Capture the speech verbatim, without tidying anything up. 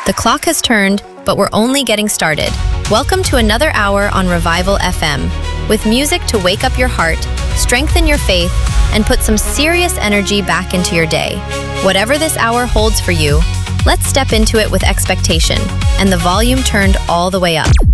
The clock has turned, but we're only getting started. Welcome to another hour on Revival F M, with music to wake up your heart, strengthen your faith, and put some serious energy back into your day. Whatever this hour holds for you, let's step into it with expectation and the volume turned all the way up.